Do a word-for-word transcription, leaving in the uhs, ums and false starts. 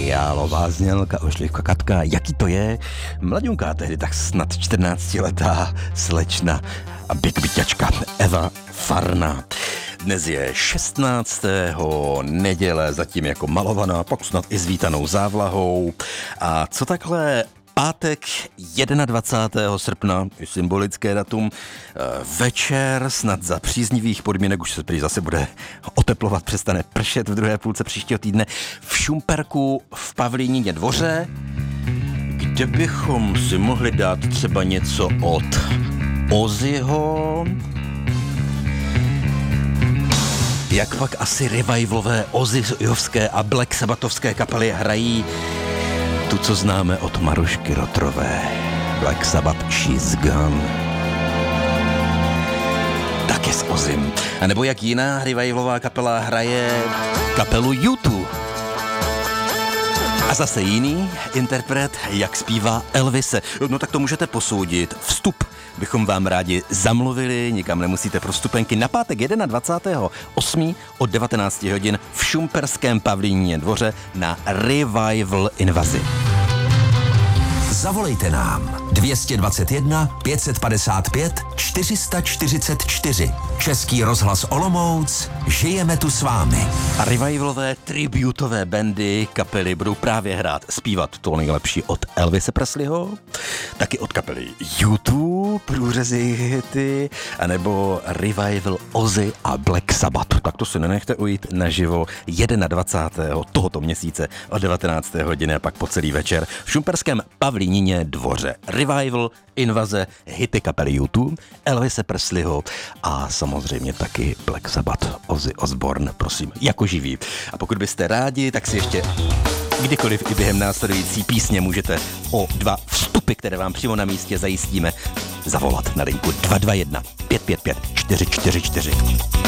seriálová znělka Ošlivka Katka. Jaký to je? Mladňunká, tehdy tak snad čtrnáctiletá slečna a bigbyťačka Eva Farná. Dnes je šestnáctého neděle, zatím jako malovaná, pak snad i s vítanou závlahou. A co takhle pátek dvacátého prvního srpna, symbolické datum, večer, snad za příznivých podmínek, už se prý zase bude oteplovat, přestane pršet v druhé půlce příštího týdne, v Šumperku v Pavlínině dvoře, kde bychom si mohli dát třeba něco od Ozzyho. Jak pak asi revivalové Ozzyovské a Black Sabbatovské kapely hrají tu, co známe od Marušky Rotrové. Black Sabbath, She's Gone. Taky s Ozzym. A nebo jak jiná revivalová kapela hraje kapelu U dva. A zase jiný interpret, jak zpívá Elvise. No tak to můžete posoudit. Vstup bychom vám rádi zamluvili, nikam nemusíte pro vstupenky. Na pátek dvacátého osmého od devatenácti hodin v Šumperském Pavlíně dvoře na Revival Invazi. Zavolejte nám dvě stě dvacet jedna pět set padesát pět čtyři sta čtyřicet čtyři. Český rozhlas Olomouc, žijeme tu s vámi. A revivalové tributové bandy kapely budou právě hrát, zpívat to nejlepší od Elvise Presleyho, taky od kapely U dva, průřezy hity, anebo revival Ozzy a Black Sabbath. Tak to si nenechte ujít naživo dvacátého prvního tohoto měsíce od devatenácté hodiny a pak po celý večer v Šumperském Pavlínině dvoře. Revival, Invaze, hity kapely U dva, Elvise Presleyho a samozřejmě taky Black Sabbath, Ozzy Osbourne, prosím, jako živý. A pokud byste rádi, tak si ještě kdykoliv i během následující písně můžete o dva vstupy, které vám přímo na místě zajistíme, zavolat na linku dva dva jedna pět pět pět čtyři čtyři čtyři.